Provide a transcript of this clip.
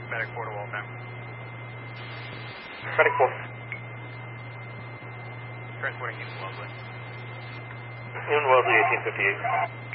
Medic 4 to Waltham. Medic 4. Transporting Newton Wellesley. Newton Wellesley, 1858.